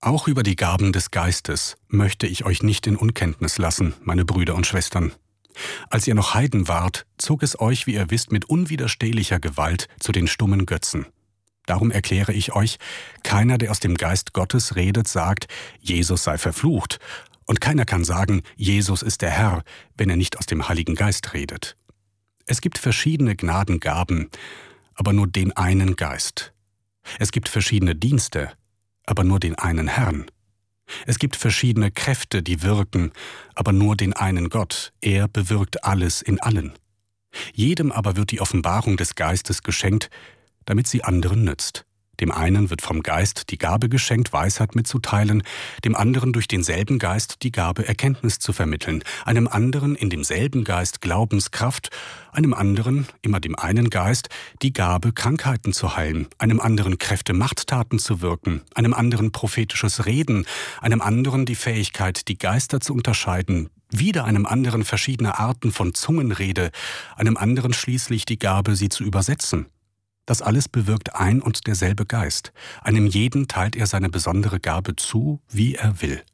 Auch über die Gaben des Geistes möchte ich euch nicht in Unkenntnis lassen, meine Brüder und Schwestern. Als ihr noch Heiden wart, zog es euch, wie ihr wisst, mit unwiderstehlicher Gewalt zu den stummen Götzen. Darum erkläre ich euch, keiner, der aus dem Geist Gottes redet, sagt, Jesus sei verflucht. Und keiner kann sagen, Jesus ist der Herr, wenn er nicht aus dem Heiligen Geist redet. Es gibt verschiedene Gnadengaben, aber nur den einen Geist. Es gibt verschiedene Dienste, aber nur den einen Herrn. Es gibt verschiedene Kräfte, die wirken, aber nur den einen Gott. Er bewirkt alles in allen. Jedem aber wird die Offenbarung des Geistes geschenkt, damit sie anderen nützt. Dem einen wird vom Geist die Gabe geschenkt, Weisheit mitzuteilen, dem anderen durch denselben Geist die Gabe, Erkenntnis zu vermitteln, einem anderen in demselben Geist Glaubenskraft, einem anderen, immer dem einen Geist, die Gabe, Krankheiten zu heilen, einem anderen Kräfte, Machttaten zu wirken, einem anderen prophetisches Reden, einem anderen die Fähigkeit, die Geister zu unterscheiden, wieder einem anderen verschiedene Arten von Zungenrede, einem anderen schließlich die Gabe, sie zu übersetzen. Das alles bewirkt ein und derselbe Geist. Einem jeden teilt er seine besondere Gabe zu, wie er will.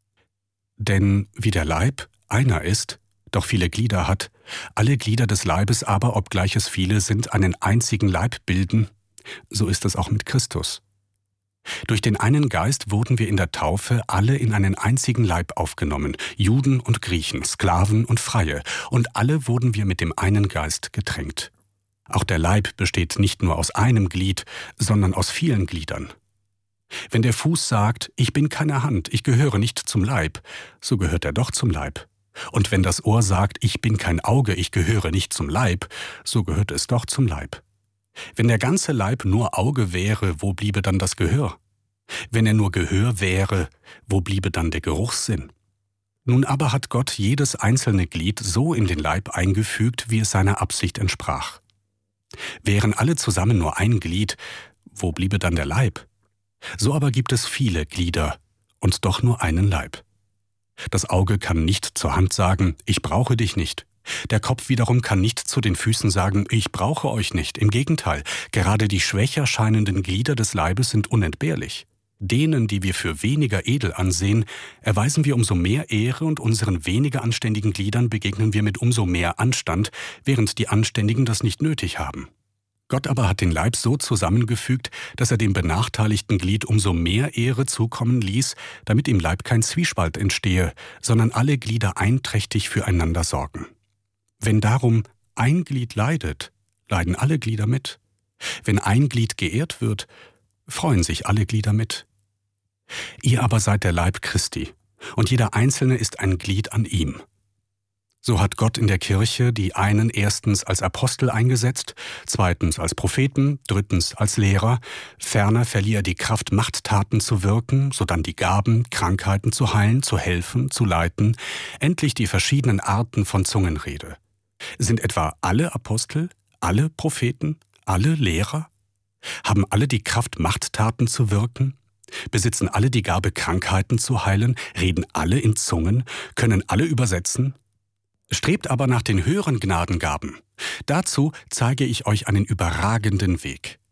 Denn wie der Leib einer ist, doch viele Glieder hat, alle Glieder des Leibes aber, obgleich es viele sind, einen einzigen Leib bilden, so ist es auch mit Christus. Durch den einen Geist wurden wir in der Taufe alle in einen einzigen Leib aufgenommen, Juden und Griechen, Sklaven und Freie, und alle wurden wir mit dem einen Geist getränkt. Auch der Leib besteht nicht nur aus einem Glied, sondern aus vielen Gliedern. Wenn der Fuß sagt, ich bin keine Hand, ich gehöre nicht zum Leib, so gehört er doch zum Leib. Und wenn das Ohr sagt, ich bin kein Auge, ich gehöre nicht zum Leib, so gehört es doch zum Leib. Wenn der ganze Leib nur Auge wäre, wo bliebe dann das Gehör? Wenn er nur Gehör wäre, wo bliebe dann der Geruchssinn? Nun aber hat Gott jedes einzelne Glied so in den Leib eingefügt, wie es seiner Absicht entsprach. Wären alle zusammen nur ein Glied, wo bliebe dann der Leib? So aber gibt es viele Glieder und doch nur einen Leib. Das Auge kann nicht zur Hand sagen, ich brauche dich nicht. Der Kopf wiederum kann nicht zu den Füßen sagen, ich brauche euch nicht. Im Gegenteil, gerade die schwächer scheinenden Glieder des Leibes sind unentbehrlich. Denen, die wir für weniger edel ansehen, erweisen wir umso mehr Ehre und unseren weniger anständigen Gliedern begegnen wir mit umso mehr Anstand, während die Anständigen das nicht nötig haben. Gott aber hat den Leib so zusammengefügt, dass er dem benachteiligten Glied umso mehr Ehre zukommen ließ, damit im Leib kein Zwiespalt entstehe, sondern alle Glieder einträchtig füreinander sorgen. Wenn darum ein Glied leidet, leiden alle Glieder mit. Wenn ein Glied geehrt wird, freuen sich alle Glieder mit. Ihr aber seid der Leib Christi, und jeder Einzelne ist ein Glied an ihm. So hat Gott in der Kirche die einen erstens als Apostel eingesetzt, zweitens als Propheten, drittens als Lehrer, ferner verlieh er die Kraft, Machttaten zu wirken, sodann die Gaben, Krankheiten zu heilen, zu helfen, zu leiten, endlich die verschiedenen Arten von Zungenrede. Sind etwa alle Apostel, alle Propheten, alle Lehrer? Haben alle die Kraft, Machttaten zu wirken? Besitzen alle die Gabe, Krankheiten zu heilen? Reden alle in Zungen? Können alle übersetzen? Strebt aber nach den höheren Gnadengaben. Dazu zeige ich euch einen überragenden Weg.